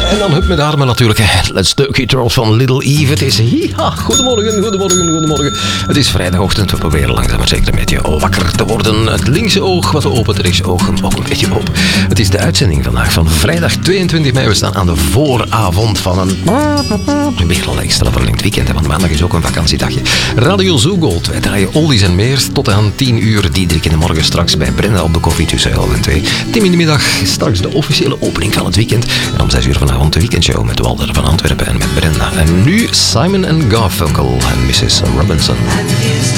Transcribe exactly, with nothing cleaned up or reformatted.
En dan hup met armen natuurlijk. Let's Turkey Trolls van Little Eve. Het is ja, goedemorgen, goedemorgen, goedemorgen. Het is vrijdagochtend. We proberen langzaam maar zeker een beetje wakker te worden. Het linkse oog wat open, het rechtse oog ook een beetje open. Het is de uitzending vandaag van vrijdag tweeëntwintig mei. We staan aan de vooravond van een weer al extra verlengd weekend. Want maandag is ook een vakantiedagje. Radio Zoogold. Wij draaien oldies en meer tot aan tien uur. Diederik in de morgen straks bij Brenda op de koffie tussen elf en twee. Tim in de middag straks de officiële opening van het weekend. En om zes uur vanavond de weekendshow met Walter van Antwerpen en met Brenda. En nu Simon and Garfunkel en missus Robinson.